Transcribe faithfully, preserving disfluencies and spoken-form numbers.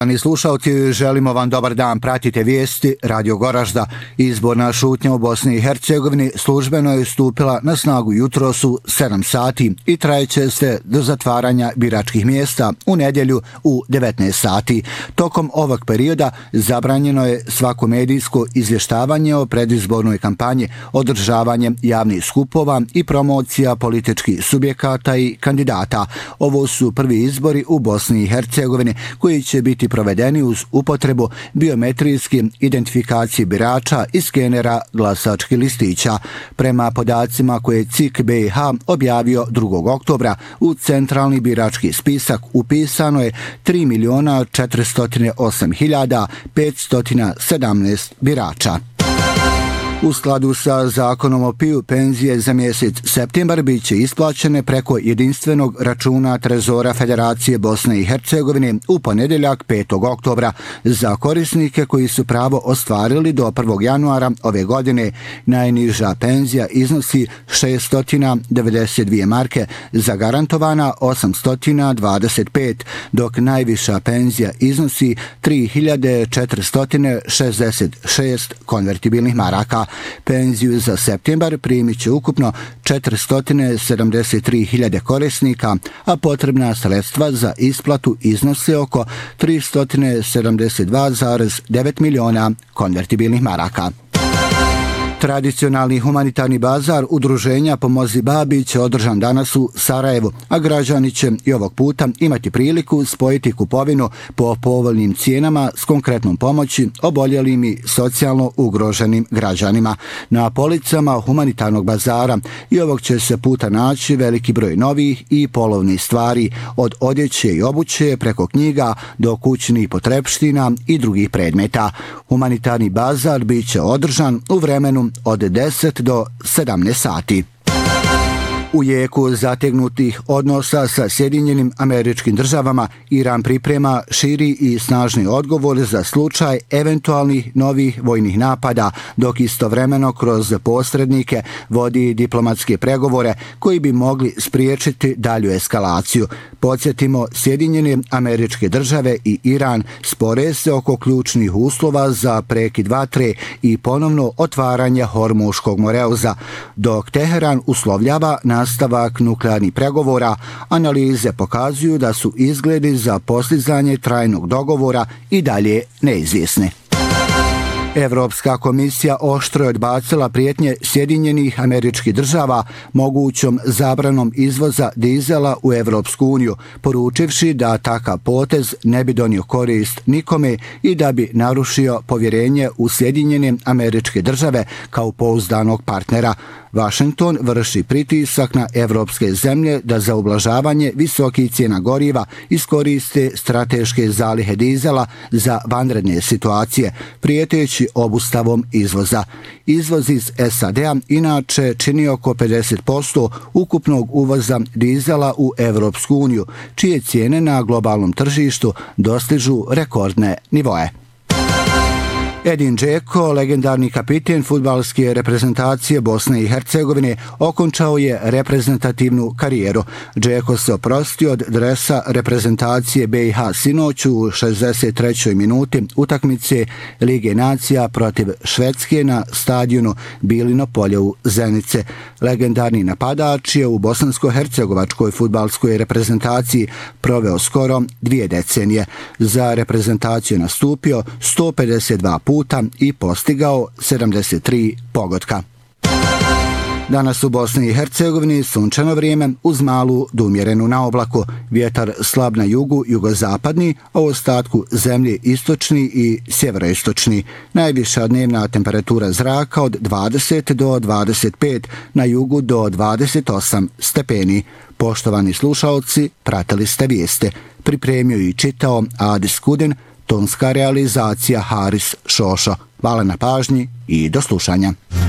Poštovani slušalci, želimo vam dobar dan, pratite vijesti Radio Goražda. Izborna šutnja u Bosni i Hercegovini službeno je stupila na snagu jutros u sedam sati i trajeće se do zatvaranja biračkih mjesta u nedjelju u devetnaest sati. Tokom ovog perioda zabranjeno je svako medijsko izvještavanje o predizbornoj kampanji, održavanje javnih skupova i promocija političkih subjekata i kandidata. Ovo su prvi izbori u Bosni i Hercegovini koji će biti provedeni uz upotrebu biometrijske identifikacije birača i skenera glasačkih listića. Prema podacima koje je C I K B i H objavio drugog oktobra, u centralni birački spisak upisano je tri miliona četiristo osam hiljada petsto sedamnaest birača. U skladu sa zakonom o P I U, penzije za mjesec septembar bit će isplaćene preko jedinstvenog računa Trezora Federacije Bosne i Hercegovine u ponedjeljak petog oktobra za korisnike koji su pravo ostvarili do prvog januara ove godine. Najniža penzija iznosi šesto devedeset dvije marke, zagarantovana osamsto dvadeset pet, dok najviša penzija iznosi tri hiljade četiristo šezdeset šest konvertibilnih maraka. Penziju za septembar primit će ukupno četiristo sedamdeset tri hiljade korisnika, a potrebna sredstva za isplatu iznose oko tristo sedamdeset dva zarez devet miliona konvertibilnih maraka. Tradicionalni humanitarni bazar udruženja Pomozi Babi će održan danas u Sarajevu, a građani će i ovog puta imati priliku spojiti kupovinu po povoljnim cijenama s konkretnom pomoći oboljelim i socijalno ugroženim građanima. Na policama humanitarnog bazara i ovog će se puta naći veliki broj novih i polovnih stvari, od odjeće i obuće preko knjiga do kućnih potrepština i drugih predmeta. Humanitarni bazar bit će održan u vremenu od deset do sedamnaest sati. U jeku zategnutih odnosa sa Sjedinjenim Američkim Državama, Iran priprema širi i snažni odgovor za slučaj eventualnih novih vojnih napada, dok istovremeno kroz posrednike vodi diplomatske pregovore koji bi mogli spriječiti dalju eskalaciju. Podsjetimo, Sjedinjene Američke Države i Iran spore se oko ključnih uslova za prekid vatre i ponovno otvaranje Hormuškog moreuza, dok Teheran uslovljava na nastavak nuklearnih pregovora. Analize pokazuju da su izgledi za postizanje trajnog dogovora i dalje neizvjesne. Evropska komisija oštro je odbacila prijetnje Sjedinjenih Američkih Država mogućom zabranom izvoza dizela u Evropsku uniju, poručivši da takav potez ne bi donio korist nikome i da bi narušio povjerenje u Sjedinjene Američke Države kao pouzdanog partnera. Washington vrši pritisak na evropske zemlje da za ublažavanje visokih cijena goriva iskoriste strateške zalihe dizela za vanredne situacije, prijeteći obustavom izvoza. Izvoz iz S A D-a inače čini oko pedeset posto ukupnog uvoza dizela u Evropsku uniju, čije cijene na globalnom tržištu dostižu rekordne nivoe. Edin Džeko, legendarni kapiten fudbalske reprezentacije Bosne i Hercegovine, okončao je reprezentativnu karijeru. Džeko se oprostio od dresa reprezentacije B i H sinoć u šezdeset trećoj minuti utakmice Lige nacija protiv Švedske na stadionu Bilino polje u Zenice. Legendarni napadač je u bosansko-hercegovačkoj fudbalskoj reprezentaciji proveo skoro dvije decenije. Za reprezentaciju nastupio sto pedeset dva puta i postigao sedamdeset tri pogotka. Danas u Bosni i Hercegovini sunčano vrijeme uz malu do umjerenu na oblaku, vjetar slab na jugu, jugozapadni, a u ostatku zemlje istočni i sjeveroistočni. Najviša dnevna temperatura zraka od dvadeset do dvadeset pet, na jugu do dvadeset osam stepeni. Poštovani slušalci, pratili ste vijeste. Pripremio i čitao Adis Kudin, tonska realizacija Haris Šošo. Hvala na pažnji i do slušanja.